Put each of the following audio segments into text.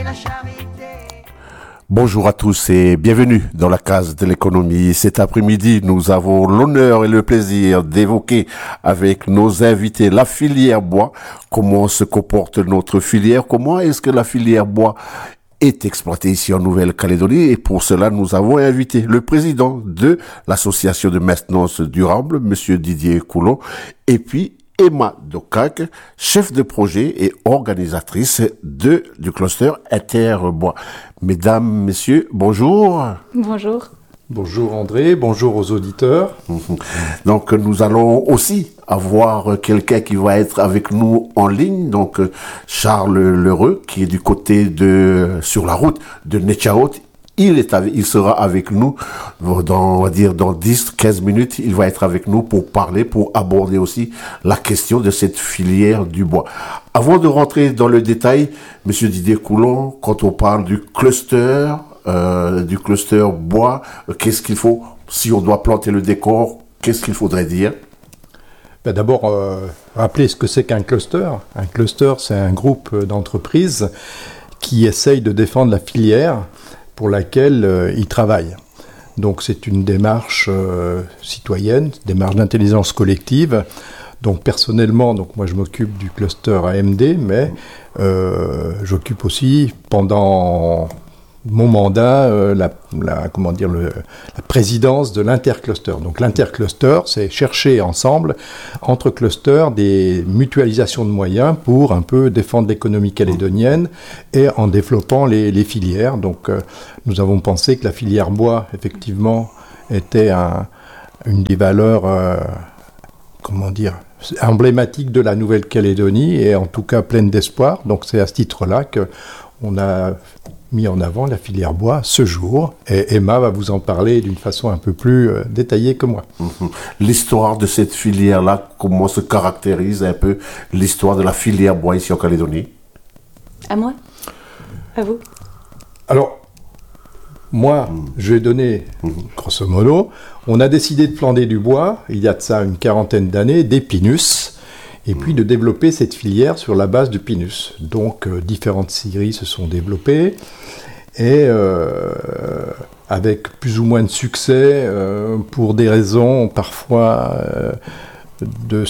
Bonjour à tous et bienvenue dans la case de l'économie. Cet après-midi, nous avons l'honneur et le plaisir d'évoquer avec nos invités la filière bois. Comment se comporte notre filière? Comment est-ce que la filière bois est exploitée ici en Nouvelle-Calédonie? Et pour cela, nous avons invité le président de l'association de maintenance durable, monsieur Didier Coulon, et puis Emma Docac, chef de projet et organisatrice du cluster Interbois. Mesdames, messieurs, bonjour. Bonjour. Bonjour André, bonjour aux auditeurs. Donc nous allons aussi avoir quelqu'un qui va être avec nous en ligne, donc Charles Lheureux, qui est du côté sur la route de Netchaot. Il sera avec nous dans 10-15 minutes. Il va être avec nous pour parler, pour aborder aussi la question de cette filière du bois. Avant de rentrer dans le détail, monsieur Didier Coulon, quand on parle du cluster bois, qu'est-ce qu'il faut, si on doit planter le décor, qu'est-ce qu'il faudrait dire? D'abord, rappeler ce que c'est qu'un cluster. Un cluster, c'est un groupe d'entreprises qui essaye de défendre la filière pour laquelle ils travaillent. Donc c'est une démarche citoyenne, démarche d'intelligence collective. Donc personnellement, moi je m'occupe du cluster AMD, mais j'occupe aussi pendant mon mandat la présidence de l'intercluster. Donc l'intercluster, c'est chercher ensemble, entre clusters, des mutualisations de moyens pour un peu défendre l'économie calédonienne et en développant les filières. Donc nous avons pensé que la filière bois, effectivement, était une des valeurs, emblématiques de la Nouvelle-Calédonie et en tout cas pleine d'espoir. Donc c'est à ce titre-là qu'on a mis en avant la filière bois ce jour, et Emma va vous en parler d'une façon un peu plus détaillée que moi. L'histoire de cette filière-là, comment se caractérise un peu l'histoire de la filière bois ici en Calédonie? À moi? À vous? Alors, moi, je vais donner, grosso modo, on a décidé de planter du bois, il y a de ça une quarantaine d'années, des pinus, et puis de développer cette filière sur la base du pinus. Donc différentes scieries se sont développées, et avec plus ou moins de succès, pour des raisons parfois de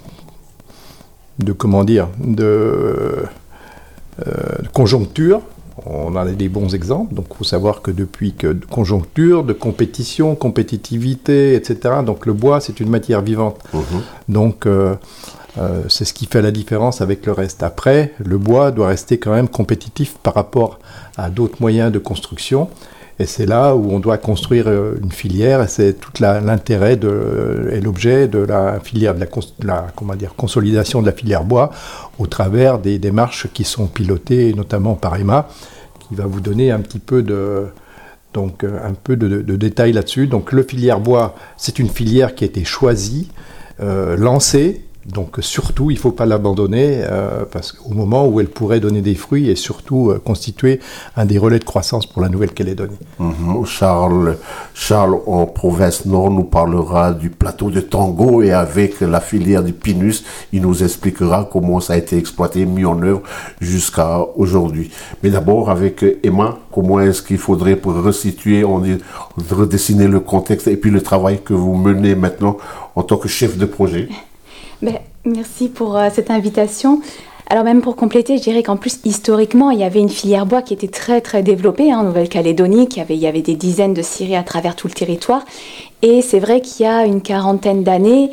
conjoncture. On en a des bons exemples, donc il faut savoir que depuis que conjoncture, de compétition, compétitivité, etc., donc le bois c'est une matière vivante. Donc c'est ce qui fait la différence avec le reste. Après, le bois doit rester quand même compétitif par rapport à d'autres moyens de construction. Et c'est là où on doit construire une filière. Et c'est tout l'intérêt et l'objet de la filière, de la consolidation de la filière bois au travers des démarches qui sont pilotées, notamment par Emma, qui va vous donner un petit peu de détails là-dessus. Donc, le filière bois, c'est une filière qui a été choisie, lancée. Donc surtout, il ne faut pas l'abandonner parce qu'au moment où elle pourrait donner des fruits et surtout constituer un des relais de croissance pour la Nouvelle-Calédonie. Charles, en province nord, nous parlera du plateau de Tango et avec la filière du Pinus, il nous expliquera comment ça a été exploité, mis en œuvre jusqu'à aujourd'hui. Mais d'abord, avec Emma, comment est-ce qu'il faudrait pour resituer, redessiner le contexte et puis le travail que vous menez maintenant en tant que chef de projet? Merci pour cette invitation. Alors même pour compléter, je dirais qu'en plus, historiquement, il y avait une filière bois qui était très très développée en Nouvelle-Calédonie, il y avait des dizaines de scieries à travers tout le territoire. Et c'est vrai qu'il y a une quarantaine d'années,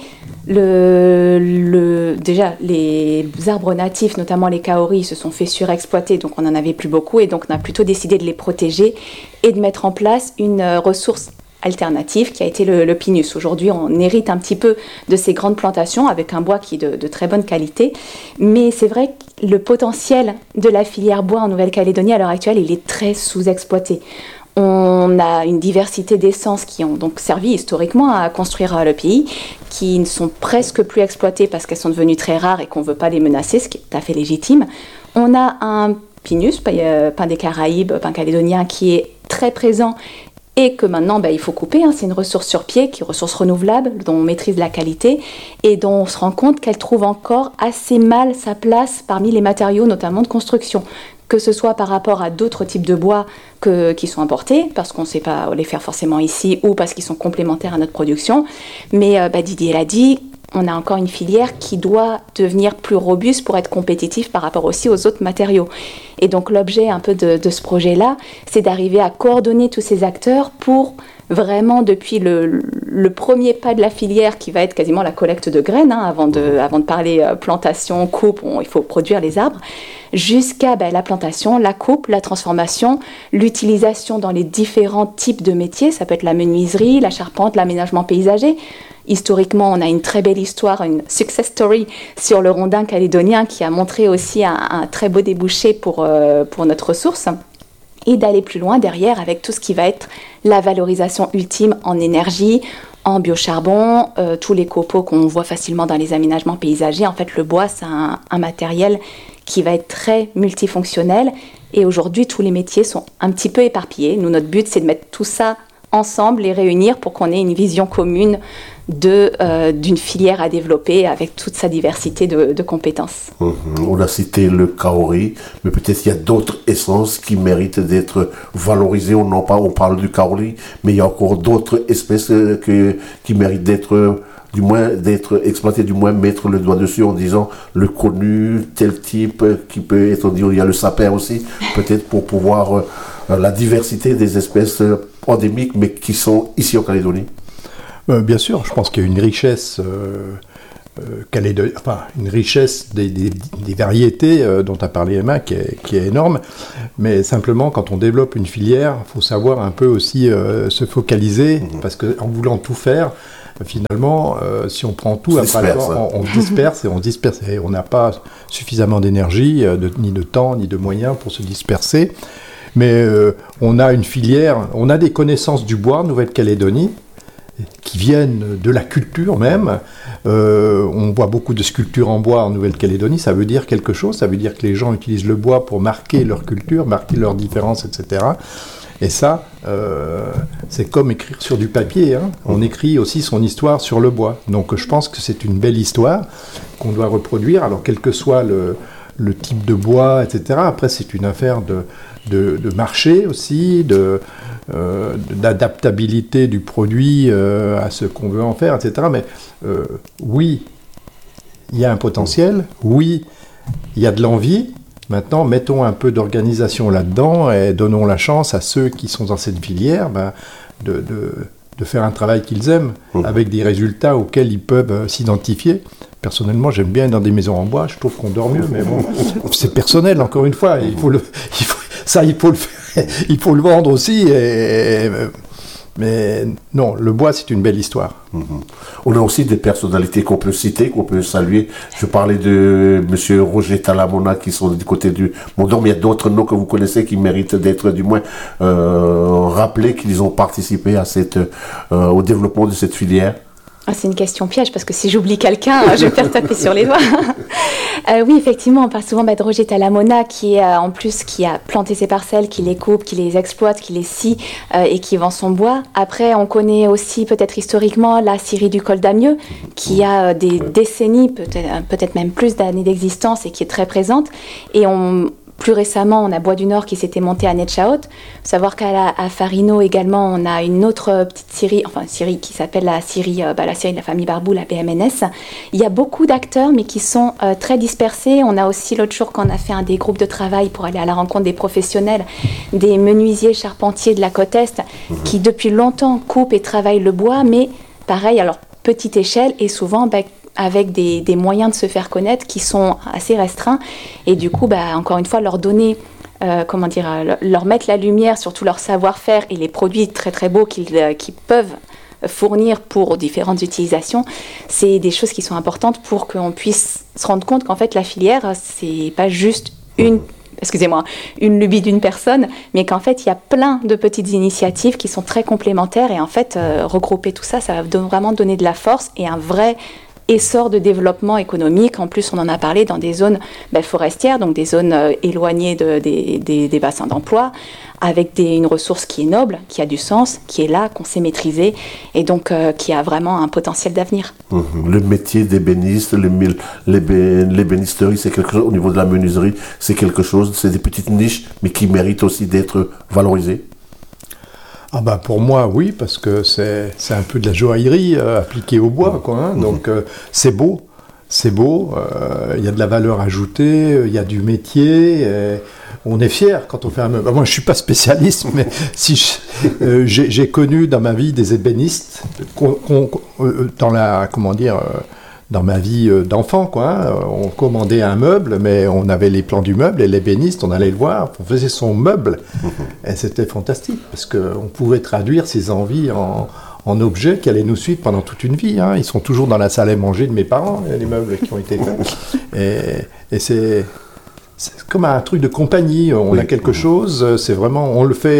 déjà les arbres natifs, notamment les kaoris, se sont fait surexploiter, donc on n'en avait plus beaucoup. Et donc on a plutôt décidé de les protéger et de mettre en place une ressource alternative qui a été le pinus. Aujourd'hui, on hérite un petit peu de ces grandes plantations avec un bois qui est de très bonne qualité. Mais c'est vrai que le potentiel de la filière bois en Nouvelle-Calédonie à l'heure actuelle, il est très sous-exploité. On a une diversité d'essences qui ont donc servi historiquement à construire le pays, qui ne sont presque plus exploitées parce qu'elles sont devenues très rares et qu'on ne veut pas les menacer, ce qui est tout à fait légitime. On a un pinus, pin des Caraïbes, pin calédonien, qui est très présent et que maintenant il faut couper. C'est une ressource sur pied, qui est une ressource renouvelable, dont on maîtrise la qualité et dont on se rend compte qu'elle trouve encore assez mal sa place parmi les matériaux, notamment de construction. que ce soit par rapport à d'autres types de bois qui sont importés, parce qu'on ne sait pas les faire forcément ici, ou parce qu'ils sont complémentaires à notre production. Mais Didier l'a dit, on a encore une filière qui doit devenir plus robuste pour être compétitive par rapport aussi aux autres matériaux. Et donc l'objet un peu de ce projet-là, c'est d'arriver à coordonner tous ces acteurs pour vraiment, depuis le premier pas de la filière, qui va être quasiment la collecte de graines, avant de parler plantation, coupe, il faut produire les arbres, jusqu'à la plantation, la coupe, la transformation, l'utilisation dans les différents types de métiers. Ça peut être la menuiserie, la charpente, l'aménagement paysager. Historiquement, on a une très belle histoire, une success story sur le rondin calédonien qui a montré aussi un très beau débouché pour notre ressource. Et d'aller plus loin derrière avec tout ce qui va être la valorisation ultime en énergie, en biocharbon, tous les copeaux qu'on voit facilement dans les aménagements paysagers. En fait, le bois, c'est un matériel qui va être très multifonctionnel. Et aujourd'hui, tous les métiers sont un petit peu éparpillés. Nous, notre but, c'est de mettre tout ça ensemble, les réunir pour qu'on ait une vision commune d'une filière à développer avec toute sa diversité de compétences. On a cité le kaori, mais peut-être il y a d'autres essences qui méritent d'être valorisées. On parle du kaori, mais il y a encore d'autres espèces qui méritent d'être exploitées, du moins mettre le doigt dessus en disant le connu, tel type, qui peut être dit, il y a le sapin aussi, peut-être pour pouvoir la diversité des espèces endémiques, mais qui sont ici en Calédonie. Bien sûr, je pense qu'il y a une richesse une richesse des variétés dont a parlé Emma qui est énorme, mais simplement quand on développe une filière, il faut savoir un peu aussi se focaliser, parce qu'en voulant tout faire, finalement, si on prend tout, on disperse et on n'a pas suffisamment d'énergie, ni de temps, ni de moyens pour se disperser. Mais on a une filière, on a des connaissances du bois en Nouvelle-Calédonie, qui viennent de la culture même. On voit beaucoup de sculptures en bois en Nouvelle-Calédonie, ça veut dire quelque chose, ça veut dire que les gens utilisent le bois pour marquer leur culture, marquer leurs différences, etc. Et ça, c'est comme écrire sur du papier, on écrit aussi son histoire sur le bois. Donc je pense que c'est une belle histoire qu'on doit reproduire, alors quel que soit le type de bois, etc. Après, c'est une affaire de marché aussi, d'adaptabilité du produit à ce qu'on veut en faire, etc. Mais oui, il y a un potentiel, oui, il y a de l'envie. Maintenant, mettons un peu d'organisation là-dedans et donnons la chance à ceux qui sont dans cette filière de faire un travail qu'ils aiment, avec des résultats auxquels ils peuvent s'identifier. Personnellement, j'aime bien être dans des maisons en bois, je trouve qu'on dort mieux, mais bon, c'est personnel, encore une fois, il faut le faire, il faut le vendre aussi, mais non, le bois, c'est une belle histoire. On a aussi des personnalités qu'on peut citer, qu'on peut saluer. Je parlais de M. Roger Talamona qui sont du côté du Mont-d'Or, mais il y a d'autres noms que vous connaissez qui méritent d'être du moins rappelés, qu'ils ont participé au développement de cette filière. C'est une question piège, parce que si j'oublie quelqu'un, je vais me faire taper sur les doigts. Oui, effectivement, on parle souvent de Roger Talamona, qui a planté ses parcelles, qui les coupe, qui les exploite, qui les scie et qui vend son bois. Après, on connaît aussi, peut-être historiquement, la scierie du Col d'Amieux, qui a des décennies, peut-être même plus d'années d'existence et qui est très présente. Et plus récemment, on a Bois du Nord qui s'était monté à Netchaot. Savoir qu'à Farino également, on a une autre petite scierie qui s'appelle la scierie de la famille Barbou, la BMNS. Il y a beaucoup d'acteurs, mais qui sont très dispersés. On a aussi l'autre jour qu'on a fait des groupes de travail pour aller à la rencontre des professionnels, des menuisiers charpentiers de la côte Est, qui depuis longtemps coupent et travaillent le bois, mais pareil, alors petite échelle et souvent avec des moyens de se faire connaître qui sont assez restreints. Et du coup, encore une fois, leur donner, leur mettre la lumière sur tout leur savoir-faire et les produits très très beaux qu'ils peuvent fournir pour différentes utilisations, c'est des choses qui sont importantes pour qu'on puisse se rendre compte qu'en fait, la filière, c'est pas juste une lubie d'une personne, mais qu'en fait, il y a plein de petites initiatives qui sont très complémentaires et en fait, regrouper tout ça, ça va vraiment donner de la force et un vrai essor de développement économique. En plus, on en a parlé dans des zones forestières, donc des zones éloignées des bassins d'emploi, avec une ressource qui est noble, qui a du sens, qui est là, qu'on sait maîtriser, et donc qui a vraiment un potentiel d'avenir. Le métier d'ébéniste, l'ébénisterie, c'est quelque chose, au niveau de la menuiserie, c'est quelque chose, c'est des petites niches, mais qui méritent aussi d'être valorisées. Ah bah pour moi, oui, parce que c'est un peu de la joaillerie appliquée au bois, quoi. Hein, donc c'est beau, il y a de la valeur ajoutée, il y a du métier. On est fier quand on fait un meuble. Moi, je suis pas spécialiste, mais si j'ai connu dans ma vie des ébénistes dans ma vie d'enfant, quoi. Hein. On commandait un meuble, mais on avait les plans du meuble et l'ébéniste, on allait le voir, on faisait son meuble. Et c'était fantastique, parce qu'on pouvait traduire ses envies en objets qui allaient nous suivre pendant toute une vie. Hein. Ils sont toujours dans la salle à manger de mes parents, les meubles qui ont été faits. Et c'est comme un truc de compagnie. On a quelque chose, c'est vraiment, on le fait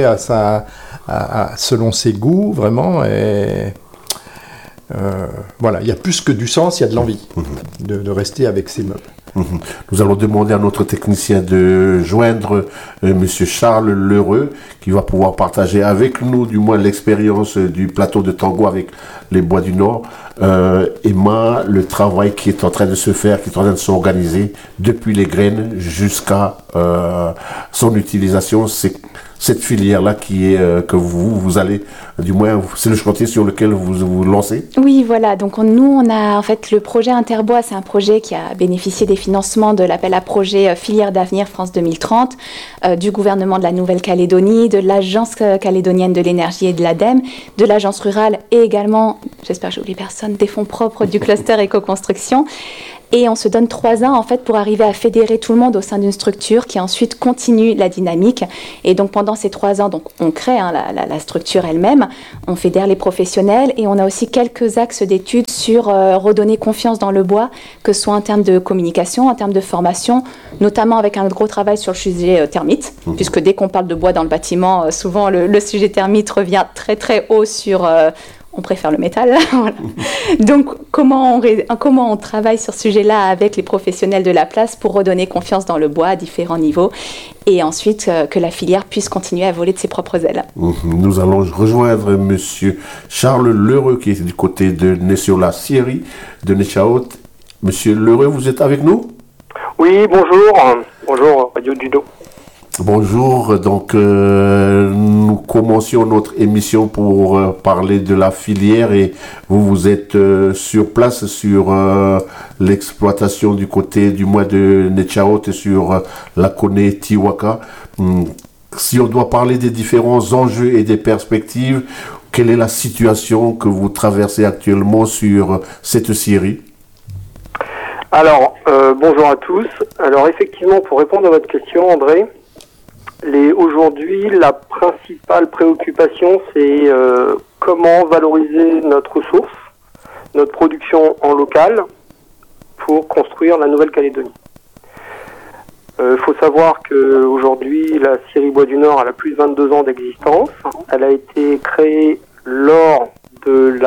selon ses goûts, vraiment, et... voilà, il y a plus que du sens, il y a de l'envie de rester avec ces meubles. Nous allons demander à notre technicien de joindre Monsieur Charles Lheureux, qui va pouvoir partager avec nous, du moins, l'expérience du plateau de tango avec les Bois du Nord. Emma, le travail qui est en train de se faire, qui est en train de s'organiser depuis les graines jusqu'à son utilisation, c'est cette filière-là qui est que vous allez, du moins, c'est le chantier sur lequel vous lancez? Oui, voilà. Donc nous, on a en fait le projet Interbois, c'est un projet qui a bénéficié des financements de l'appel à projet Filière d'avenir France 2030, du gouvernement de la Nouvelle-Calédonie, de l'Agence calédonienne de l'énergie et de l'ADEME, de l'Agence rurale et également, j'espère que j'oublie personne, des fonds propres du cluster éco-construction. Et on se donne 3 ans en fait pour arriver à fédérer tout le monde au sein d'une structure qui ensuite continue la dynamique. Et donc pendant ces 3 ans, donc on crée la structure elle-même, on fédère les professionnels et on a aussi quelques axes d'études sur redonner confiance dans le bois, que ce soit en termes de communication, en termes de formation, notamment avec un gros travail sur le sujet termite, puisque dès qu'on parle de bois dans le bâtiment, souvent le sujet termite revient très très haut sur... on préfère le métal. Voilà. Donc, comment on travaille sur ce sujet-là avec les professionnels de la place pour redonner confiance dans le bois à différents niveaux et ensuite que la filière puisse continuer à voler de ses propres ailes. Nous allons rejoindre Monsieur Charles Lheureux qui est du côté de Nessiola-Sierry, de Nechaot. Monsieur Lheureux, vous êtes avec nous? Oui, bonjour. Bonjour, Radio Judo. Bonjour, donc nous commencions notre émission pour parler de la filière et vous êtes sur place sur l'exploitation du côté du mois de Nechaot et sur la Koné Tiwaka. Si on doit parler des différents enjeux et des perspectives, quelle est la situation que vous traversez actuellement sur cette scierie? Alors, bonjour à tous. Alors effectivement, pour répondre à votre question, André, aujourd'hui, la principale préoccupation, c'est comment valoriser notre ressource, notre production en local, pour construire la Nouvelle-Calédonie. Il faut savoir qu'aujourd'hui, la scierie Bois du Nord, elle a plus de 22 ans d'existence. Elle a été créée lors de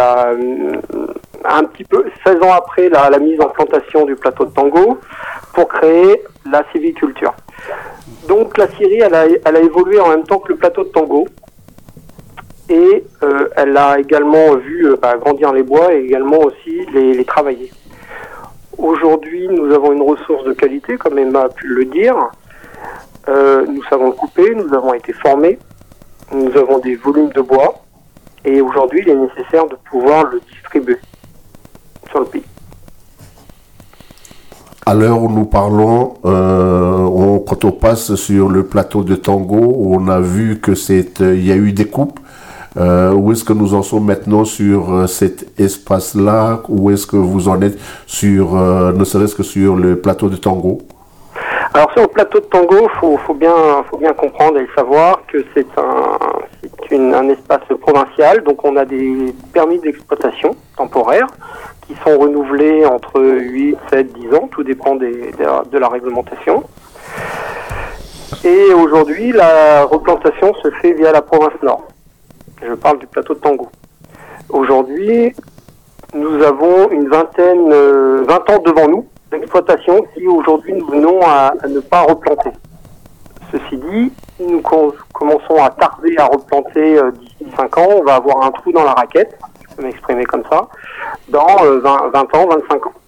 un petit peu 16 ans après la mise en plantation du plateau de Tango, pour créer la sylviculture. Donc la scierie, elle a évolué en même temps que le plateau de Tango et elle a également vu grandir les bois et également aussi les travailler. Aujourd'hui, nous avons une ressource de qualité, comme Emma a pu le dire. Nous savons le couper, nous avons été formés, nous avons des volumes de bois et aujourd'hui, il est nécessaire de pouvoir le distribuer sur le pays. À l'heure où nous parlons, quand on passe sur le plateau de Tango, on a vu que il y a eu des coupes. Où est-ce que nous en sommes maintenant sur cet espace-là? Où est-ce que vous en êtes sur, ne serait-ce que sur le plateau de Tango? Alors sur le plateau de Tango, faut bien comprendre et savoir que c'est un espace provincial, donc on a des permis d'exploitation temporaires qui sont renouvelés entre 8, 7, 10 ans, tout dépend de la réglementation. Et aujourd'hui, la replantation se fait via la province Nord. Je parle du plateau de Tango. Aujourd'hui, nous avons une 20 ans devant nous d'exploitation si aujourd'hui nous venons à ne pas replanter. Ceci dit, nous commençons à tarder à replanter d'ici 5 ans. On va avoir un trou dans la raquette, je peux m'exprimer comme ça, dans 20 ans, 25 ans.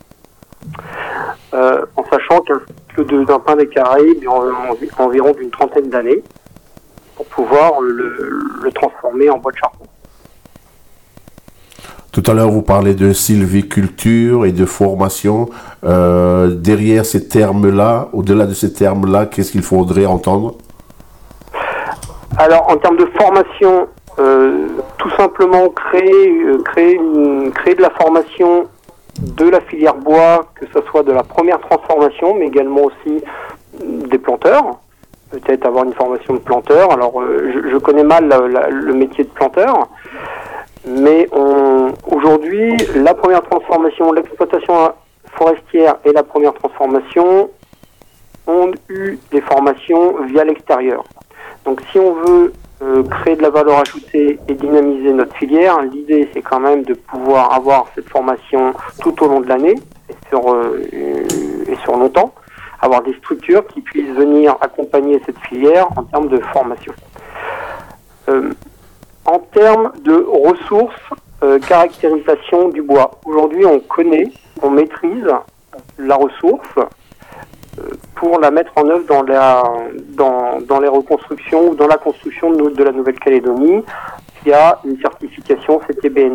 En sachant qu'un cycle d'un pain des carrés environ d'une 30aine d'années pour pouvoir le transformer en bois de charbon. Tout à l'heure, vous parlez de sylviculture et de formation. Derrière ces termes-là, au-delà de ces termes-là, qu'est-ce qu'il faudrait entendre? Alors, en termes de formation, tout simplement créer de la formation de la filière bois, que ce soit de la première transformation, mais également aussi des planteurs. Peut-être avoir une formation de planteur. Alors, je connais mal le métier de planteur. Mais aujourd'hui, la première transformation, l'exploitation forestière et la première transformation ont eu des formations via l'extérieur. Donc si on veut créer de la valeur ajoutée et dynamiser notre filière, l'idée c'est quand même de pouvoir avoir cette formation tout au long de l'année et sur longtemps, avoir des structures qui puissent venir accompagner cette filière en termes de formation. En termes de ressources, caractérisation du bois. Aujourd'hui, on connaît, on maîtrise la ressource pour la mettre en œuvre dans les reconstructions ou dans la construction de la Nouvelle-Calédonie via une certification CTBNC.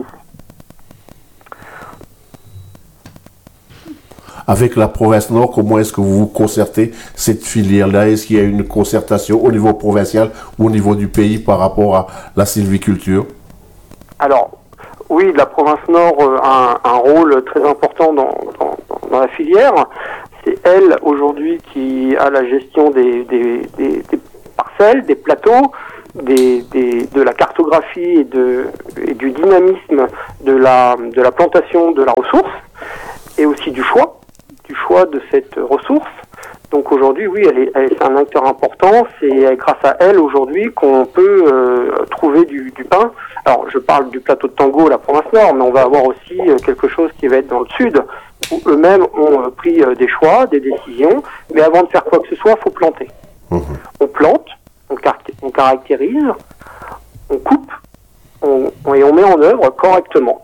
Avec la province Nord, comment est-ce que vous concertez cette filière-là? Est-ce qu'il y a une concertation au niveau provincial ou au niveau du pays par rapport à la sylviculture? Alors, oui, la province Nord a un rôle très important dans la filière. C'est elle, aujourd'hui, qui a la gestion des parcelles, des plateaux, de la cartographie et du dynamisme de la plantation de la ressource et aussi du choix de cette ressource. Donc aujourd'hui, oui, c'est un acteur important. C'est grâce à elle aujourd'hui qu'on peut trouver du pain. Alors, je parle du plateau de Tango, la province Nord, mais on va avoir aussi quelque chose qui va être dans le sud, où eux-mêmes ont pris des choix, des décisions. Mais avant de faire quoi que ce soit, il faut planter. Mmh. On plante, on caractérise, on coupe, et on met en œuvre correctement.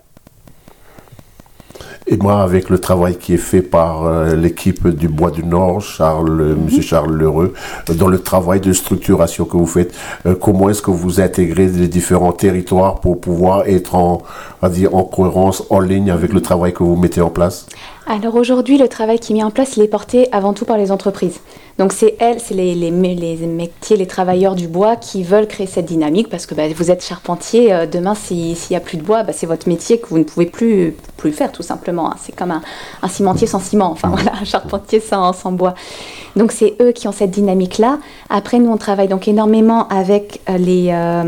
Et moi, avec le travail qui est fait par l'équipe du Bois du Nord, Monsieur Charles Lheureux, dans le travail de structuration que vous faites, comment est-ce que vous intégrez les différents territoires pour pouvoir être en cohérence, en ligne avec le travail que vous mettez en place? Alors aujourd'hui, le travail qui est mis en place, il est porté avant tout par les entreprises. Donc c'est les métiers, les travailleurs du bois qui veulent créer cette dynamique parce que vous êtes charpentier, demain s'il n'y a plus de bois, c'est votre métier que vous ne pouvez plus faire tout simplement. Hein. C'est comme un cimentier sans ciment, enfin voilà, un charpentier sans bois. Donc c'est eux qui ont cette dynamique-là. Après nous on travaille donc énormément avec les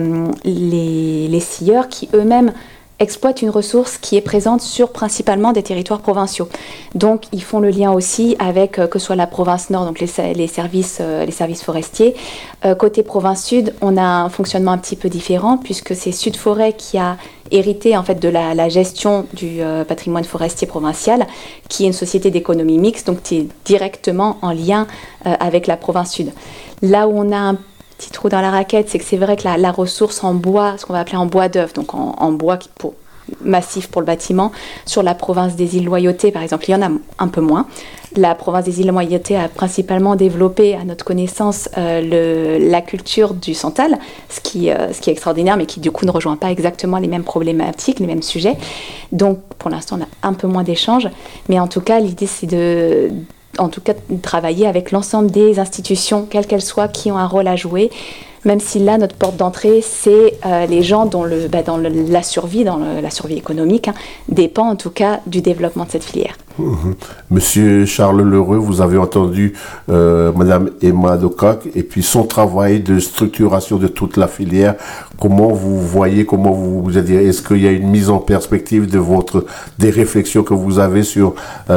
scieurs qui eux-mêmes exploitent une ressource qui est présente sur principalement des territoires provinciaux. Donc ils font le lien aussi avec que ce soit la province Nord, donc les services forestiers. Côté province Sud, on a un fonctionnement un petit peu différent puisque c'est Sud Forêt qui a hérité en fait de la gestion du patrimoine forestier provincial, qui est une société d'économie mixte, donc qui est directement en lien avec la province Sud. Là où on a un petit trou dans la raquette, c'est que c'est vrai que la ressource en bois, ce qu'on va appeler en bois d'œuvre, donc en bois massif pour le bâtiment, sur la province des îles Loyauté, par exemple, il y en a un peu moins. La province des îles Loyauté a principalement développé, à notre connaissance, la culture du santal, ce qui est extraordinaire, mais qui du coup ne rejoint pas exactement les mêmes problématiques, les mêmes sujets. Donc, pour l'instant, on a un peu moins d'échanges, mais en tout cas, l'idée, c'est de travailler avec l'ensemble des institutions, quelles qu'elles soient, qui ont un rôle à jouer, même si là, notre porte d'entrée, c'est les gens dont la survie économique dépend en tout cas du développement de cette filière. Monsieur Charles Lheureux, vous avez entendu Madame Emma Docac et puis son travail de structuration de toute la filière. Comment vous voyez, est-ce qu'il y a une mise en perspective des réflexions que vous avez sur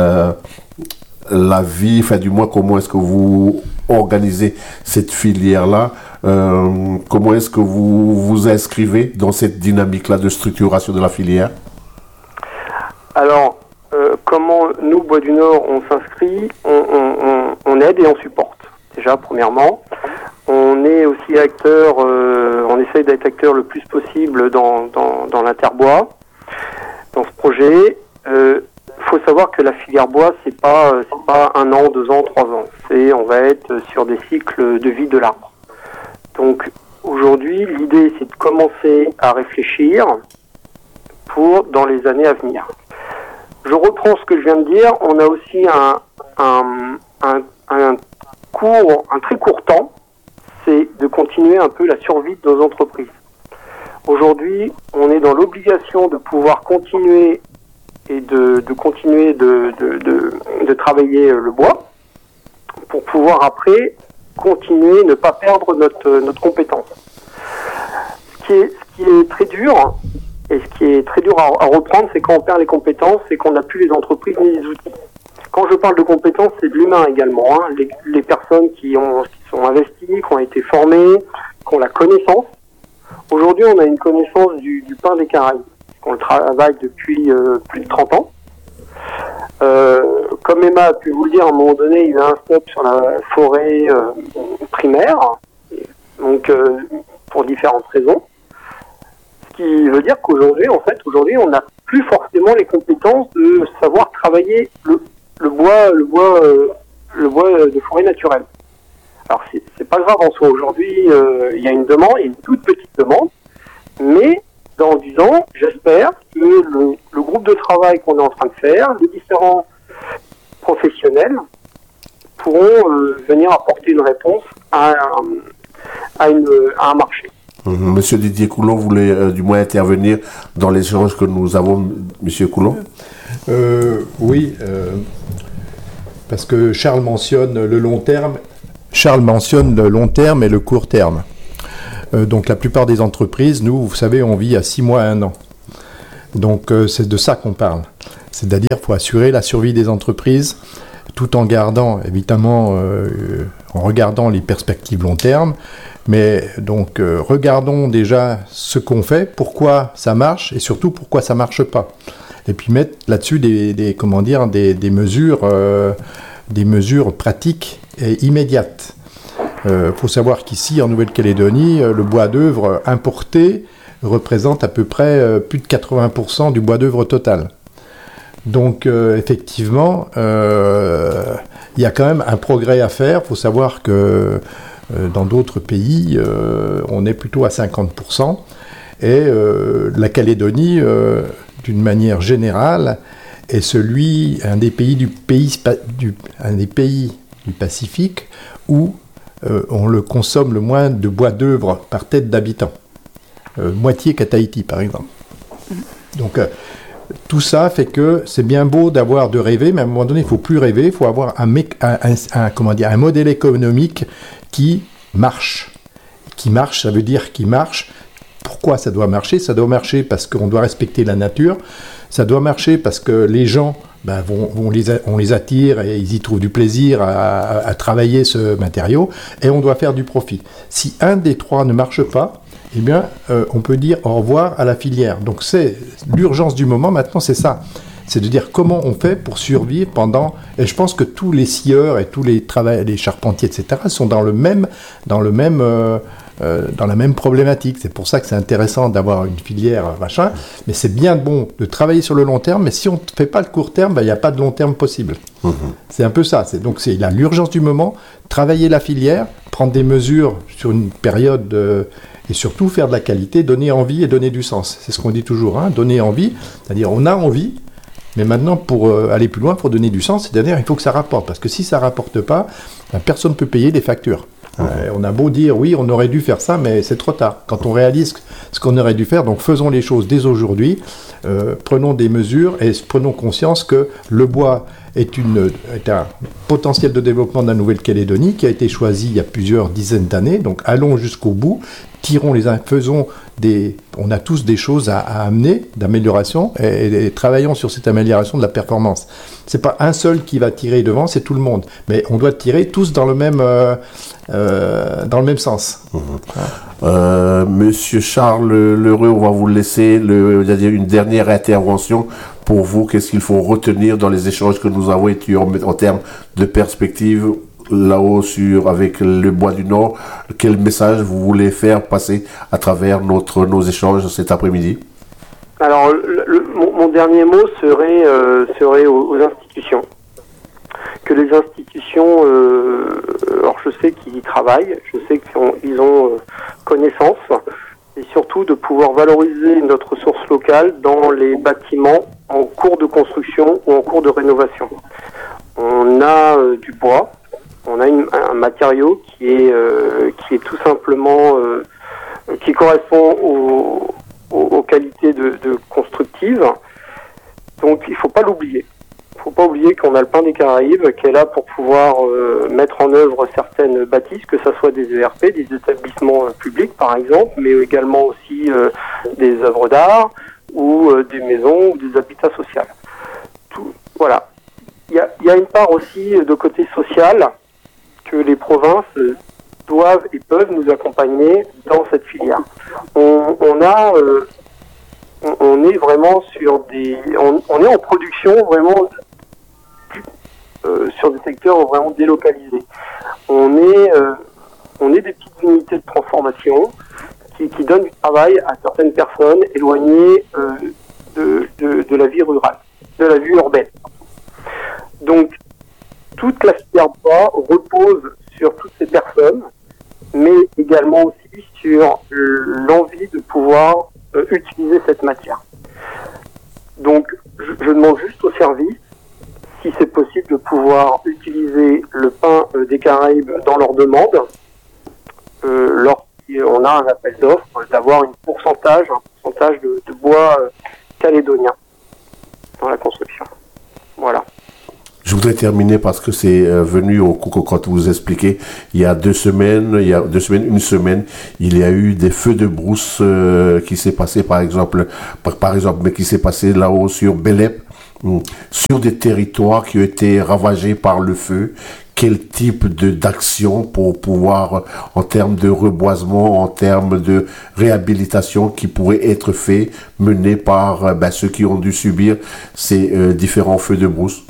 la vie, du moins comment est-ce que vous organisez cette filière-là, comment est-ce que vous vous inscrivez dans cette dynamique-là de structuration de la filière? Alors, comment nous, Bois du Nord, on s'inscrit, on aide et on supporte. Déjà, premièrement, on est aussi acteur, on essaye d'être acteur le plus possible dans l'Interbois, dans ce projet. Faut savoir que la filière bois, c'est pas 1 an, 2 ans, 3 ans. On va être sur des cycles de vie de l'arbre. Donc, aujourd'hui, l'idée, c'est de commencer à réfléchir dans les années à venir. Je reprends ce que je viens de dire. On a aussi un très court temps, c'est de continuer un peu la survie de nos entreprises. Aujourd'hui, on est dans l'obligation de pouvoir continuer et de continuer de travailler le bois pour pouvoir après continuer, ne pas perdre notre compétence. Ce qui est très dur, et ce qui est très dur à reprendre, c'est quand on perd les compétences, c'est qu'on n'a plus les entreprises ni les outils. Quand je parle de compétences, c'est de l'humain également. Hein. Les personnes qui sont investies, qui ont été formées, qui ont la connaissance. Aujourd'hui, on a une connaissance du pin des Caraïbes. On le travaille depuis plus de 30 ans. Comme Emma a pu vous le dire, à un moment donné, il y a eu un stop sur la forêt primaire, donc pour différentes raisons. Ce qui veut dire qu'aujourd'hui, on n'a plus forcément les compétences de savoir travailler le bois de forêt naturelle. Alors c'est pas grave en soi. Aujourd'hui, il y a une demande, il y a une toute petite demande, mais dans 10 ans, j'espère que le groupe de travail qu'on est en train de faire, les différents professionnels pourront venir apporter une réponse à un marché. Monsieur Didier Coulon voulait du moins intervenir dans l'échange que nous avons, Monsieur Coulon. Oui, parce que Charles mentionne le long terme. Charles mentionne le long terme et le court terme. Donc la plupart des entreprises, nous, vous savez, on vit à 6 mois à 1 an. Donc c'est de ça qu'on parle. C'est-à-dire qu'il faut assurer la survie des entreprises tout en gardant, évidemment, en regardant les perspectives long terme. Mais donc regardons déjà ce qu'on fait, pourquoi ça marche et surtout pourquoi ça marche pas. Et puis mettre là-dessus des mesures pratiques et immédiates. Faut savoir qu'ici, en Nouvelle-Calédonie, le bois d'œuvre importé représente à peu près plus de 80% du bois d'œuvre total. Donc, effectivement, il y a quand même un progrès à faire. Il faut savoir que dans d'autres pays, on est plutôt à 50%. Et la Calédonie, d'une manière générale, est un des pays du Pacifique où on le consomme le moins de bois d'œuvre par tête d'habitant. Moitié qu'à Tahiti, par exemple. Donc, tout ça fait que c'est bien beau de rêver, mais à un moment donné, il ne faut plus rêver, il faut avoir un modèle économique qui marche. Qui marche, ça veut dire qui marche. Pourquoi ça doit marcher ? Ça doit marcher parce qu'on doit respecter la nature. Ça doit marcher parce que les gens, on les attire et ils y trouvent du plaisir à travailler ce matériau. Et on doit faire du profit. Si un des trois ne marche pas, eh bien, on peut dire au revoir à la filière. Donc, c'est l'urgence du moment, maintenant, c'est ça. C'est de dire comment on fait pour survivre pendant... Et je pense que tous les scieurs et tous les charpentiers, etc., sont dans la même problématique. C'est pour ça que c'est intéressant d'avoir une filière, machin. Mais c'est bien bon de travailler sur le long terme, mais si on ne fait pas le court terme, il n'y a pas de long terme possible. C'est un peu ça. Donc, il y a l'urgence du moment, travailler la filière, prendre des mesures sur une période... et surtout faire de la qualité, donner envie et donner du sens. C'est ce qu'on dit toujours, hein, donner envie, c'est-à-dire on a envie, mais maintenant pour aller plus loin, pour donner du sens, c'est-à-dire il faut que ça rapporte, parce que si ça ne rapporte pas, personne ne peut payer les factures. On a beau dire, oui, on aurait dû faire ça, mais c'est trop tard. Quand on réalise ce qu'on aurait dû faire, donc faisons les choses dès aujourd'hui, prenons des mesures et prenons conscience que le bois est un potentiel de développement de la Nouvelle-Calédonie qui a été choisi il y a plusieurs dizaines d'années. Donc allons jusqu'au bout, on a tous des choses à amener d'amélioration et travaillons sur cette amélioration de la performance. C'est pas un seul qui va tirer devant, c'est tout le monde. Mais on doit tirer tous dans le même sens. Monsieur Charles Lheureux, on va vous laisser une dernière intervention. Pour vous, qu'est-ce qu'il faut retenir dans les échanges que nous avons été en termes de perspective là-haut avec le Bois du Nord? Quel message vous voulez faire passer à travers nos échanges cet après-midi? Alors, mon dernier mot serait aux institutions. Que les institutions, alors je sais qu'ils y travaillent, je sais qu'ils ont connaissance, et surtout de pouvoir valoriser notre ressource locale dans les bâtiments en cours de construction ou en cours de rénovation. On a du bois, on a un matériau qui est tout simplement qui correspond aux qualités de constructives. Donc il faut pas l'oublier. Il faut pas oublier qu'on a le Pain des Caraïbes qui est là pour pouvoir mettre en œuvre certaines bâtisses, que ce soit des ERP, des établissements publics par exemple, mais également aussi des œuvres d'art ou des maisons ou des habitats sociaux. Voilà. Il y a une part aussi de côté social que les provinces doivent et peuvent nous accompagner dans cette filière. On est vraiment sur on est en production vraiment sur des secteurs vraiment délocalisés. On est des petites unités de transformation qui donnent du travail à certaines personnes éloignées de la vie rurale, de la vie urbaine. Donc, toute la filière bois repose sur toutes ces personnes, mais également aussi sur l'envie de pouvoir utiliser cette matière. Donc, je demande juste au service si c'est possible de pouvoir utiliser le Pain des Caraïbes dans leur demande, lorsqu'on a un appel d'offres, d'avoir un pourcentage de bois calédonien dans la construction. Voilà. Je voudrais terminer parce que c'est venu au coup quand vous expliquez, il y a une semaine, il y a eu des feux de brousse qui s'est passé par exemple, mais qui s'est passé là-haut sur Belep, sur des territoires qui ont été ravagés par le feu. Quel type d'action pour pouvoir, en termes de reboisement, en termes de réhabilitation qui pourrait être fait, mené par ceux qui ont dû subir ces différents feux de brousse?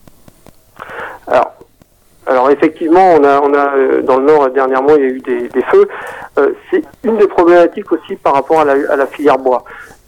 Alors effectivement, on a dans le Nord dernièrement, il y a eu des feux. C'est une des problématiques aussi par rapport à la filière bois.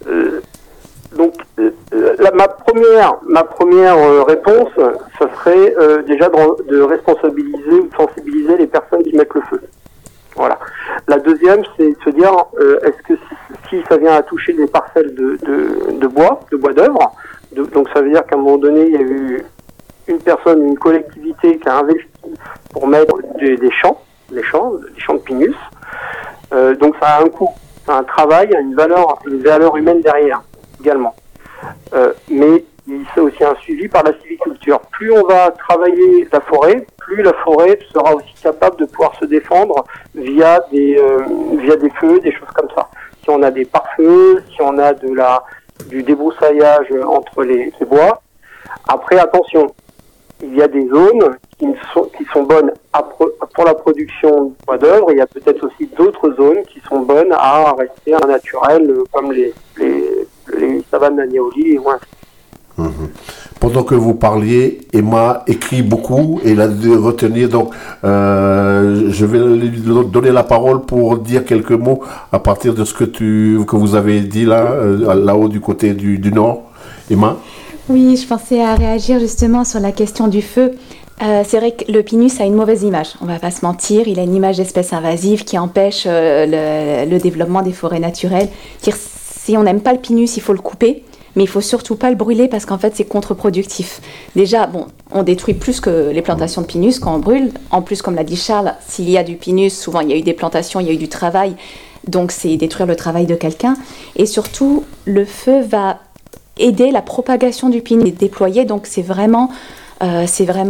Ma première réponse, ça serait déjà de responsabiliser ou de sensibiliser les personnes qui mettent le feu. Voilà. La deuxième, c'est de se dire, est-ce que si ça vient à toucher des parcelles de bois d'œuvre, donc ça veut dire qu'à un moment donné, il y a eu une collectivité qui a investi pour mettre des champs de pinus. Donc ça a un coût, ça a un travail, une valeur humaine derrière également. Mais c'est aussi un suivi par la sylviculture. Plus on va travailler la forêt, plus la forêt sera aussi capable de pouvoir se défendre via des feux, des choses comme ça. Si on a des pare-feux, si on a du débroussaillage entre les bois. Après, attention, il y a des zones qui sont bonnes pour la production de bois d'œuvre. Il y a peut-être aussi d'autres zones qui sont bonnes à rester en naturel, comme les savanes d'Aniaoli et moins. Pendant que vous parliez, Emma écrit beaucoup et elle a dû retenir. Donc, je vais lui donner la parole pour dire quelques mots à partir de ce que vous avez dit là-haut du côté du Nord. Emma? Oui, je pensais à réagir justement sur la question du feu. C'est vrai que le pinus a une mauvaise image, on ne va pas se mentir, il a une image d'espèce invasive qui empêche le développement des forêts naturelles. Si on n'aime pas le pinus, il faut le couper, mais il ne faut surtout pas le brûler parce qu'en fait c'est contre-productif. Déjà, on détruit plus que les plantations de pinus quand on brûle. En plus, comme l'a dit Charles, s'il y a du pinus, souvent il y a eu des plantations, il y a eu du travail, donc c'est détruire le travail de quelqu'un. Et surtout, le feu va aider la propagation du pinus déployé, donc c'est vraiment un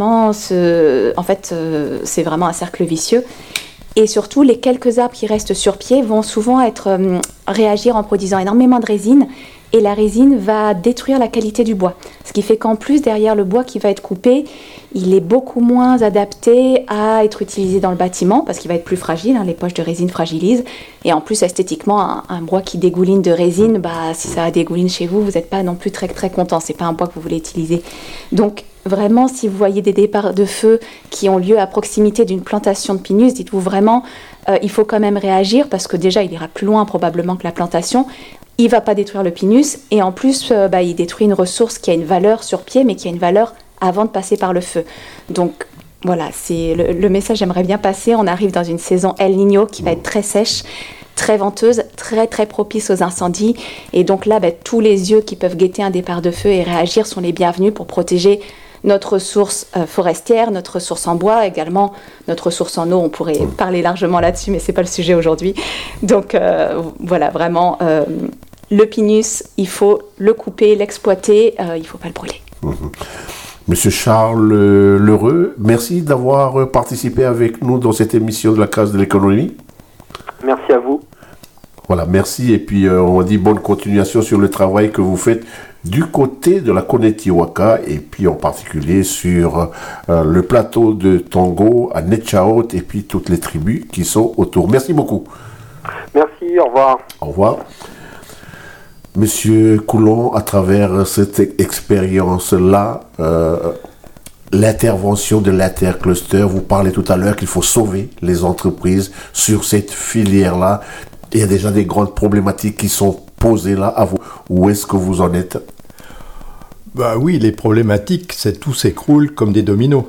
cercle vicieux. Et surtout, les quelques arbres qui restent sur pied vont souvent réagir en produisant énormément de résine et la résine va détruire la qualité du bois. Ce qui fait qu'en plus, derrière le bois qui va être coupé, il est beaucoup moins adapté à être utilisé dans le bâtiment parce qu'il va être plus fragile, les poches de résine fragilisent. Et en plus, esthétiquement, un bois qui dégouline de résine, si ça dégouline chez vous, vous n'êtes pas non plus très, très content. Ce n'est pas un bois que vous voulez utiliser. Donc, vraiment, si vous voyez des départs de feu qui ont lieu à proximité d'une plantation de pinus, dites-vous vraiment, il faut quand même réagir parce que déjà, il ira plus loin probablement que la plantation. Il ne va pas détruire le pinus et en plus, il détruit une ressource qui a une valeur sur pied, mais qui a une valeur avant de passer par le feu. Donc voilà, c'est le message que j'aimerais bien passer. On arrive dans une saison El Niño qui va être très sèche, très venteuse, très très propice aux incendies. Et donc là, tous les yeux qui peuvent guetter un départ de feu et réagir sont les bienvenus pour protéger notre ressource forestière, notre ressource en bois, également notre ressource en eau. On pourrait parler largement là-dessus, mais ce n'est pas le sujet aujourd'hui. Donc voilà, vraiment, le pinus, il faut le couper, l'exploiter, il ne faut pas le brûler. Monsieur Charles Lheureux, merci d'avoir participé avec nous dans cette émission de la Case de l'économie. Merci à vous. Voilà, merci. Et puis, on dit bonne continuation sur le travail que vous faites du côté de la Konetiwaka et puis en particulier sur le plateau de Tongo, à Netchaot et puis toutes les tribus qui sont autour. Merci beaucoup. Merci, au revoir. Au revoir. Monsieur Coulon, à travers cette expérience-là, l'intervention de l'intercluster, vous parlez tout à l'heure qu'il faut sauver les entreprises sur cette filière-là. Il y a déjà des grandes problématiques qui sont posées là à vous. Où est-ce que vous en êtes ? Oui, les problématiques, c'est tout s'écroule comme des dominos.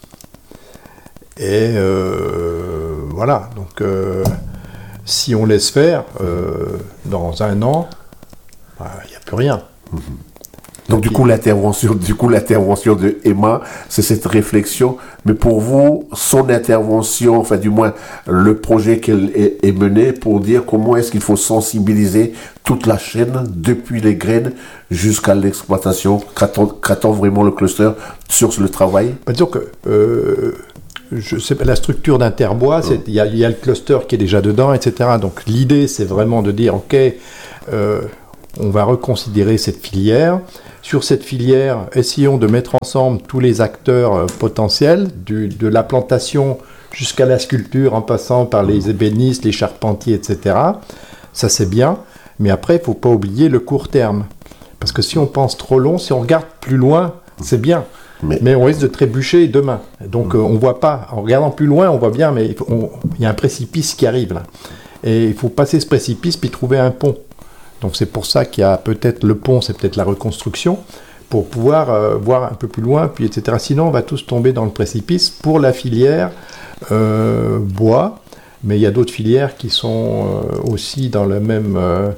Et voilà, donc si on laisse faire, dans un an, il n'y a plus rien. Donc du coup l'intervention de Emma, c'est cette réflexion. Mais pour vous, son intervention, enfin du moins le projet qu'elle est mené pour dire comment est-ce qu'il faut sensibiliser toute la chaîne depuis les graines jusqu'à l'exploitation. Qu'attend vraiment le cluster sur le travail ? Disons que je sais pas, la structure d'Interbois, il y a le cluster qui est déjà dedans, etc. Donc l'idée, c'est vraiment de dire, ok, on va reconsidérer cette filière. Sur cette filière, essayons de mettre ensemble tous les acteurs potentiels, de la plantation jusqu'à la sculpture, en passant par les ébénistes, les charpentiers, etc. Ça, c'est bien. Mais après, il ne faut pas oublier le court terme. Parce que si on pense trop long, si on regarde plus loin, c'est bien. Mais on risque de trébucher demain. Donc, on ne voit pas. En regardant plus loin, on voit bien, mais il y a un précipice qui arrive là. Et il faut passer ce précipice puis trouver un pont. Donc c'est pour ça qu'il y a peut-être le pont, c'est peut-être la reconstruction, pour pouvoir voir un peu plus loin, puis etc. Sinon, on va tous tomber dans le précipice pour la filière bois, mais il y a d'autres filières qui sont aussi dans le même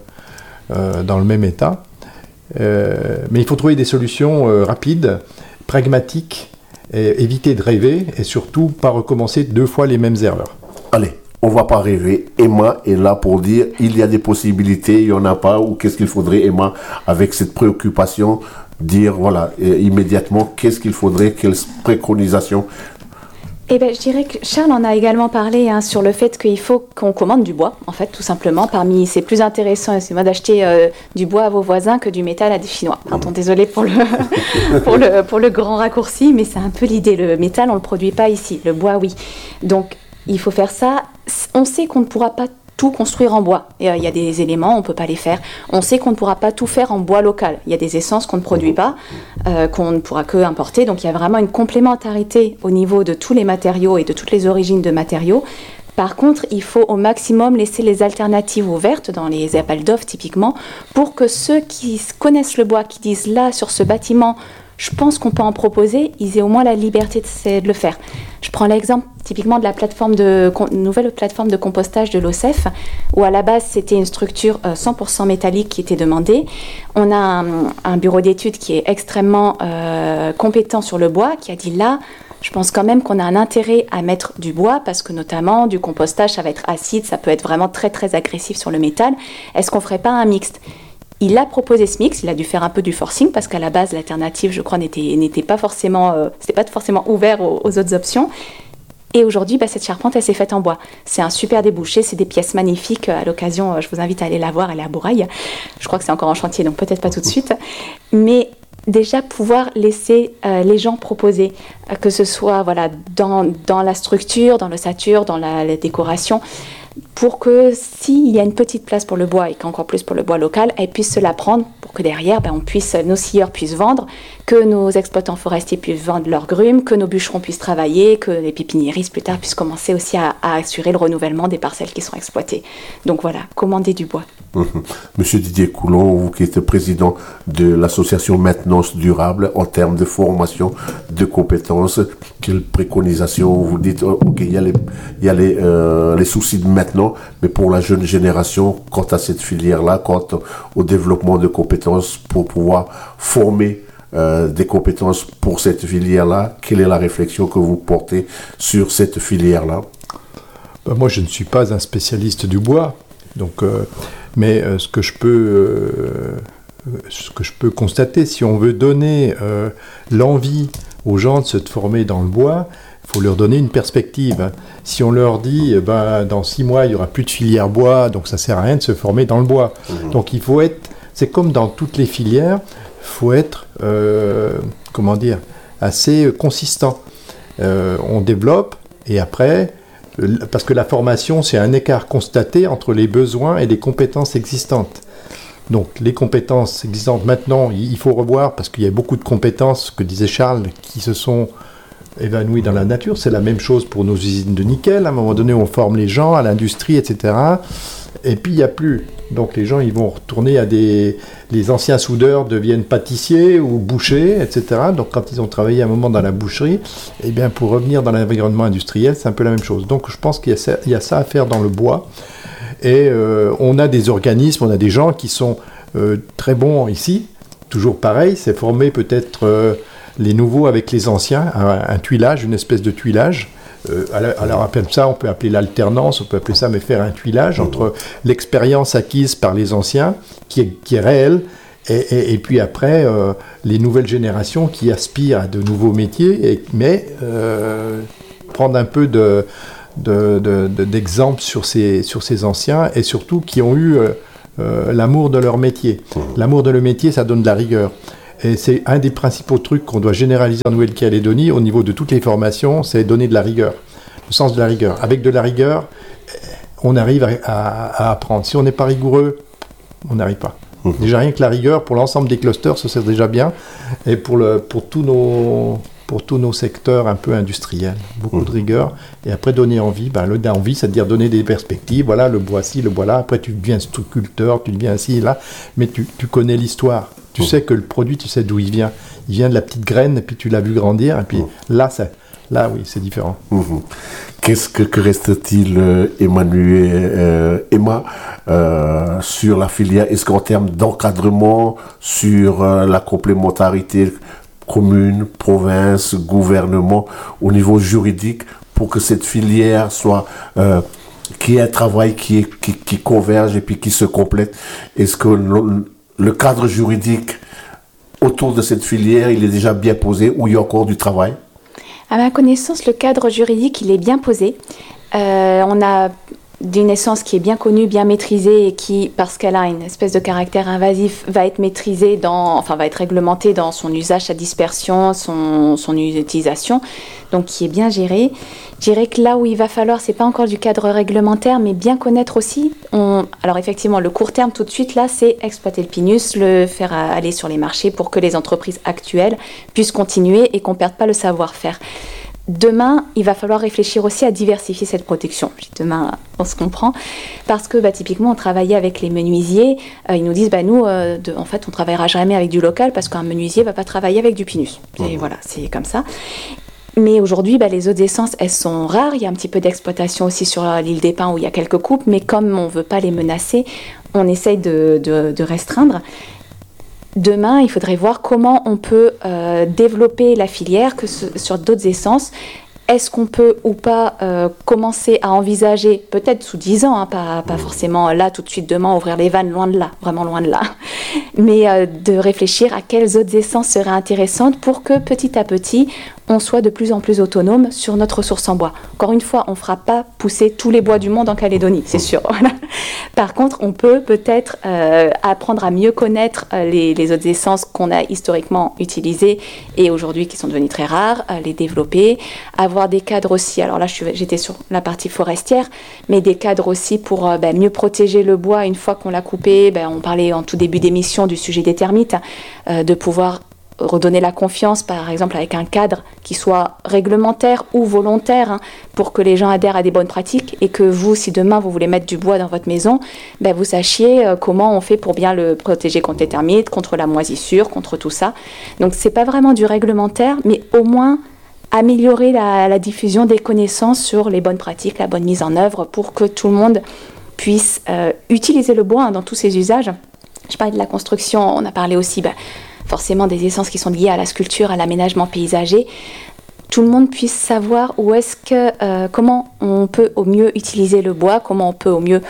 état. Mais il faut trouver des solutions rapides, pragmatiques, et éviter de rêver, et surtout pas recommencer 2 fois les mêmes erreurs. Allez. On ne va pas rêver. Emma est là pour dire il y a des possibilités, il n'y en a pas, ou qu'est-ce qu'il faudrait, Emma, avec cette préoccupation, dire voilà, immédiatement, qu'est-ce qu'il faudrait, quelles préconisations. Je dirais que Charles en a également parlé sur le fait qu'il faut qu'on commande du bois, en fait, tout simplement. C'est plus intéressant, c'est moi d'acheter du bois à vos voisins que du métal à des Chinois. Pardon, désolé pour le grand raccourci, mais c'est un peu l'idée. Le métal, on ne le produit pas ici. Le bois, oui. Donc, il faut faire ça. On sait qu'on ne pourra pas tout construire en bois. Il y a des éléments, on ne peut pas les faire. On sait qu'on ne pourra pas tout faire en bois local. Il y a des essences qu'on ne produit pas, qu'on ne pourra que importer. Donc il y a vraiment une complémentarité au niveau de tous les matériaux et de toutes les origines de matériaux. Par contre, il faut au maximum laisser les alternatives ouvertes dans les appels d'offres typiquement pour que ceux qui connaissent le bois, qui disent là sur ce bâtiment, je pense qu'on peut en proposer, ils aient au moins la liberté de le faire. Je prends l'exemple typiquement de la nouvelle plateforme de compostage de l'OCEF, où à la base c'était une structure 100% métallique qui était demandée. On a un bureau d'études qui est extrêmement compétent sur le bois, qui a dit là, je pense quand même qu'on a un intérêt à mettre du bois, parce que notamment du compostage, ça va être acide, ça peut être vraiment très très agressif sur le métal. Est-ce qu'on ne ferait pas un mixte ? Il a proposé ce mix, il a dû faire un peu du forcing parce qu'à la base l'alternative, je crois, n'était pas forcément, c'était pas forcément ouvert aux autres options. Et aujourd'hui, cette charpente, elle s'est faite en bois. C'est un super débouché, c'est des pièces magnifiques. À l'occasion, je vous invite à aller la voir, elle est à Bourail. Je crois que c'est encore en chantier, donc peut-être pas tout de suite. Mais déjà pouvoir laisser les gens proposer, que ce soit dans la structure, dans l'ossature, dans la décoration, pour que s'il y a une petite place pour le bois et qu'encore plus pour le bois local, elles puissent se la prendre pour que derrière, nos scieurs puissent vendre, que nos exploitants forestiers puissent vendre leurs grumes, que nos bûcherons puissent travailler, que les pépiniéristes plus tard puissent commencer aussi à assurer le renouvellement des parcelles qui sont exploitées. Donc voilà, commander du bois. Monsieur Didier Coulon, vous qui êtes président de l'association Maintenance Durable, en termes de formation, de compétences, quelle préconisation vous dites, ok, il y a les soucis de maintenant, mais pour la jeune génération, quant à cette filière-là, quant au développement de compétences pour pouvoir former des compétences pour cette filière-là, quelle est la réflexion que vous portez sur cette filière-là? Moi, je ne suis pas un spécialiste du bois, donc, mais ce que je peux constater, si on veut donner l'envie aux gens de se former dans le bois, il faut leur donner une perspective. Si on leur dit, dans 6 mois, il n'y aura plus de filière bois, donc ça ne sert à rien de se former dans le bois. Donc il faut être, c'est comme dans toutes les filières, il faut être, assez consistant. On développe, et après, parce que la formation, c'est un écart constaté entre les besoins et les compétences existantes. Donc les compétences existantes, maintenant, il faut revoir, parce qu'il y a beaucoup de compétences, que disait Charles, qui se sont évanouies dans la nature. C'est la même chose pour nos usines de nickel. À un moment donné, on forme les gens à l'industrie, etc. Et puis, il n'y a plus. Donc les gens, ils vont retourner à les anciens soudeurs deviennent pâtissiers ou bouchers, etc. Donc quand ils ont travaillé un moment dans la boucherie, eh bien, pour revenir dans l'environnement industriel, c'est un peu la même chose. Donc je pense qu'il y a ça à faire dans le bois. Et on a des organismes, on a des gens qui sont très bons ici. Toujours pareil, c'est former peut-être les nouveaux avec les anciens, un tuilage, une espèce de tuilage. Alors on peut appeler l'alternance, on peut appeler ça, mais faire un tuilage entre l'expérience acquise par les anciens, qui est réelle, et puis après les nouvelles générations qui aspirent à de nouveaux métiers, mais prendre un peu d'exemples sur ces anciens, et surtout qui ont eu l'amour de leur métier. L'amour de leur métier, ça donne de la rigueur. Et c'est un des principaux trucs qu'on doit généraliser en Nouvelle-Calédonie au niveau de toutes les formations, c'est donner de la rigueur, le sens de la rigueur. Avec de la rigueur, on arrive à apprendre. Si on n'est pas rigoureux, on n'arrive pas. Déjà rien que la rigueur, pour l'ensemble des clusters, ça c'est déjà bien. Et pour tous nos secteurs un peu industriels, beaucoup de rigueur. Et après donner envie, l'envie, c'est-à-dire donner des perspectives. Voilà, le bois ci, le bois là. Après tu deviens structureur, tu deviens ci et là. Mais tu connais l'histoire. Tu sais que le produit, tu sais d'où il vient. Il vient de la petite graine, et puis tu l'as vu grandir, et puis là, oui, c'est différent. Qu'est-ce que reste-t-il, Emma, sur la filière? Est-ce qu'en termes d'encadrement, sur la complémentarité commune, province, gouvernement, au niveau juridique, pour que cette filière soit... qu'il y ait un travail qui converge et puis qui se complète, est-ce que le cadre juridique autour de cette filière, il est déjà bien posé ou il y a encore du travail? À ma connaissance, le cadre juridique, il est bien posé. On a d'une essence qui est bien connue, bien maîtrisée et qui, parce qu'elle a une espèce de caractère invasif, va être maîtrisée va être réglementée dans son usage, sa dispersion, son utilisation, donc qui est bien gérée. Je dirais que là où il va falloir, c'est pas encore du cadre réglementaire, mais bien connaître aussi. Alors effectivement, le court terme tout de suite là, c'est exploiter le pinus, le faire aller sur les marchés pour que les entreprises actuelles puissent continuer et qu'on ne perde pas le savoir-faire. Demain, il va falloir réfléchir aussi à diversifier cette production. Demain, on se comprend. Parce que typiquement, on travaillait avec les menuisiers. Ils nous disent, nous, en fait, on ne travaillera jamais avec du local parce qu'un menuisier ne va pas travailler avec du pinus. Et voilà, c'est comme ça. Mais aujourd'hui, les eaux d'essence, elles sont rares. Il y a un petit peu d'exploitation aussi sur l'île des Pins où il y a quelques coupes. Mais comme on ne veut pas les menacer, on essaye de restreindre. Demain, il faudrait voir comment on peut développer la filière sur d'autres essences. Est-ce qu'on peut ou pas commencer à envisager, peut-être sous 10 ans, pas forcément là tout de suite demain, ouvrir les vannes, loin de là, vraiment loin de là. mais de réfléchir à quelles autres essences seraient intéressantes pour que petit à petit, on soit de plus en plus autonome sur notre ressource en bois. Encore une fois, on ne fera pas pousser tous les bois du monde en Calédonie, c'est sûr. Voilà. Par contre, on peut peut-être apprendre à mieux connaître les autres essences qu'on a historiquement utilisées et aujourd'hui qui sont devenues très rares, les développer, avoir des cadres aussi, alors là j'étais sur la partie forestière, mais des cadres aussi pour mieux protéger le bois une fois qu'on l'a coupé. On parlait en tout début d'émission du sujet des termites, de pouvoir redonner la confiance, par exemple, avec un cadre qui soit réglementaire ou volontaire, pour que les gens adhèrent à des bonnes pratiques et que vous, si demain vous voulez mettre du bois dans votre maison, vous sachiez comment on fait pour bien le protéger contre les termites, contre la moisissure, contre tout ça. Donc, c'est pas vraiment du réglementaire, mais au moins améliorer la diffusion des connaissances sur les bonnes pratiques, la bonne mise en œuvre, pour que tout le monde puisse utiliser le bois dans tous ses usages. Je parlais de la construction, on a parlé aussi forcément des essences qui sont liées à la sculpture, à l'aménagement paysager. Tout le monde puisse savoir comment on peut au mieux utiliser le bois, comment on peut au mieux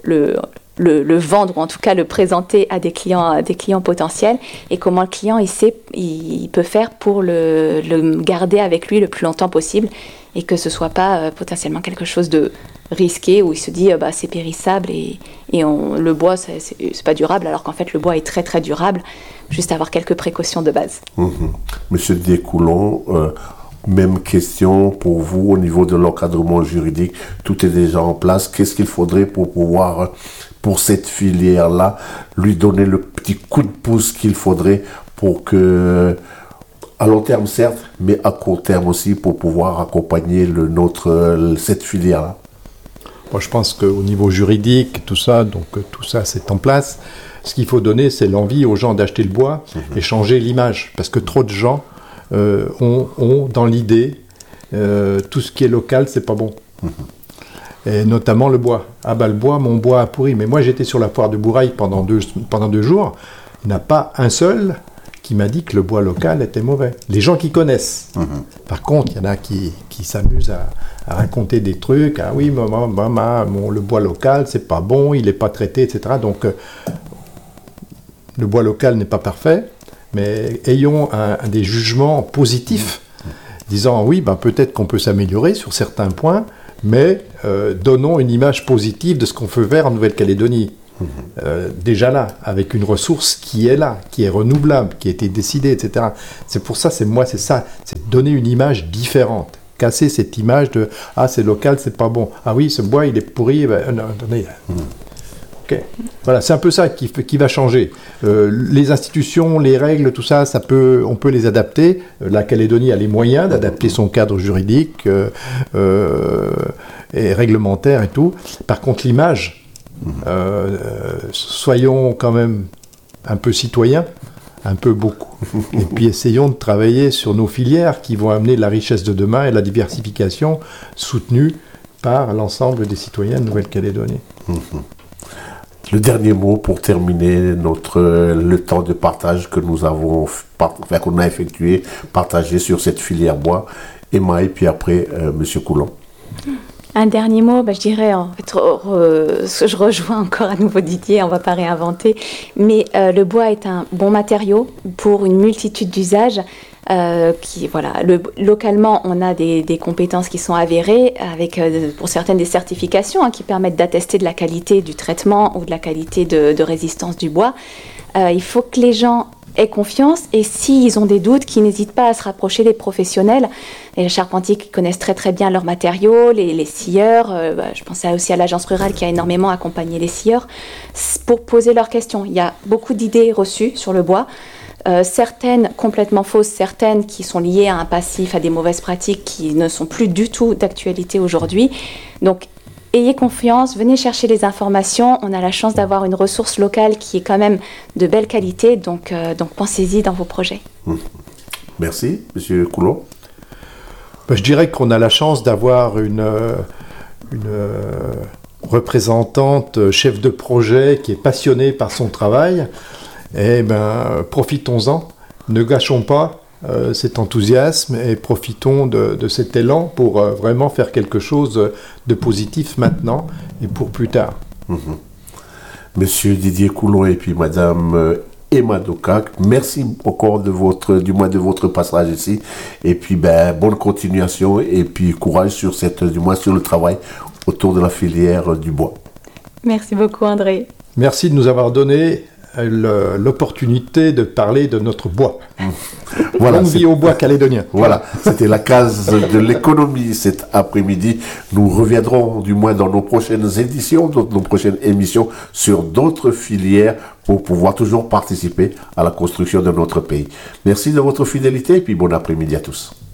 le vendre, ou en tout cas le présenter à des clients potentiels, et comment le client il peut faire pour le garder avec lui le plus longtemps possible, et que ce soit pas potentiellement quelque chose de risqué où il se dit c'est périssable et le bois c'est pas durable, alors qu'en fait le bois est très très durable. Juste avoir quelques précautions de base. Monsieur Didier-Coulon, même question pour vous au niveau de l'encadrement juridique. Tout est déjà en place. Qu'est-ce qu'il faudrait pour pouvoir, pour cette filière-là, lui donner le petit coup de pouce qu'il faudrait pour que, à long terme certes, mais à court terme aussi, pour pouvoir accompagner cette filière-là? Moi, je pense qu'au niveau juridique, tout ça c'est en place. Ce qu'il faut donner, c'est l'envie aux gens d'acheter le bois et changer l'image. Parce que trop de gens ont dans l'idée tout ce qui est local, c'est pas bon. Et notamment le bois. Le bois, mon bois a pourri. Mais moi, j'étais sur la foire de Bourail pendant 2 jours. Il n'y en a pas un seul qui m'a dit que le bois local était mauvais. Les gens qui connaissent. Par contre, il y en a qui s'amusent à raconter des trucs. Ah oui, le bois local, c'est pas bon, il n'est pas traité, etc. Donc, le bois local n'est pas parfait, mais ayons des jugements positifs, disant oui, peut-être qu'on peut s'améliorer sur certains points, mais donnons une image positive de ce qu'on veut faire en Nouvelle-Calédonie. Déjà là, avec une ressource qui est là, qui est renouvelable, qui a été décidée, etc. C'est pour ça, c'est donner une image différente. Casser cette image de « Ah, c'est local, c'est pas bon. Ah oui, ce bois, il est pourri. » Non, attendez. Okay. Voilà, c'est un peu ça qui va changer. Les institutions, les règles, tout ça, on peut les adapter. La Calédonie a les moyens d'adapter son cadre juridique et réglementaire et tout. Par contre, l'image, soyons quand même un peu citoyens, un peu beaucoup. Et puis essayons de travailler sur nos filières qui vont amener la richesse de demain et la diversification soutenue par l'ensemble des citoyens de Nouvelle-Calédonie. Le dernier mot pour terminer le temps de partage que nous avons qu'on a effectué, partagé sur cette filière bois. Emma, et puis après, Monsieur Coulon. Un dernier mot, je dirais, en fait, je rejoins encore à nouveau Didier, on ne va pas réinventer, mais le bois est un bon matériau pour une multitude d'usages. Localement, on a des compétences qui sont avérées, avec pour certaines des certifications qui permettent d'attester de la qualité du traitement ou de la qualité de résistance du bois. Il faut que les gens aient confiance, et s'ils ont des doutes, qu'ils n'hésitent pas à se rapprocher des professionnels, les charpentiers qui connaissent très très bien leurs matériaux, les scieurs, je pensais aussi à l'agence rurale qui a énormément accompagné les scieurs, pour poser leurs questions. Il y a beaucoup d'idées reçues sur le bois, certaines complètement fausses, certaines qui sont liées à un passif, à des mauvaises pratiques qui ne sont plus du tout d'actualité aujourd'hui. Donc, ayez confiance, venez chercher les informations. On a la chance d'avoir une ressource locale qui est quand même de belle qualité, donc pensez-y dans vos projets. Merci, Monsieur Coulon. Je dirais qu'on a la chance d'avoir une représentante, chef de projet qui est passionnée par son travail. Profitons-en, ne gâchons pas cet enthousiasme et profitons de cet élan pour vraiment faire quelque chose de positif maintenant et pour plus tard. Monsieur Didier Coulon et puis Madame Emma Docac. Merci encore de votre passage ici. Et puis, bonne continuation et puis courage sur le travail autour de la filière du bois. Merci beaucoup, André. Merci de nous avoir donné l'opportunité de parler de notre bois. Voilà, longue vie au bois calédonien. Voilà, c'était la case de l'économie cet après-midi. Nous reviendrons du moins dans nos prochaines éditions, dans nos prochaines émissions sur d'autres filières pour pouvoir toujours participer à la construction de notre pays. Merci de votre fidélité et puis bon après-midi à tous.